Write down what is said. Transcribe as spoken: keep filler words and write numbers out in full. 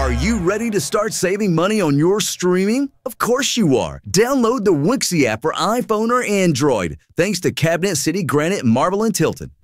Are you ready to start saving money on your streaming? Of course you are. Download the Wixie app for iPhone or Android. Thanks to Cabinet City Granite Marble and Tilton.